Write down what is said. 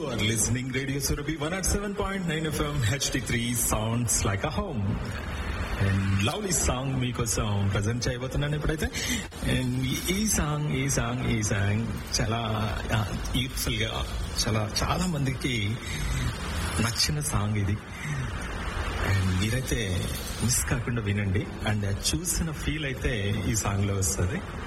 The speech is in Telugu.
are listening Radio Surabhi 107.9 FM HD3 sounds like a home. And lovely song మీకోసం ప్రజెంట్ చేయబోతున్నాను ఇప్పుడైతే. అండ్ ఈ సాంగ్ చాలా యూత్ఫుల్ గా చాలా మందికి నచ్చిన సాంగ్ ఇది. అండ్ మీరైతే మిస్ కాకుండా వినండి. అండ్ చూసిన ఫీల్ అయితే ఈ సాంగ్ లో వస్తుంది.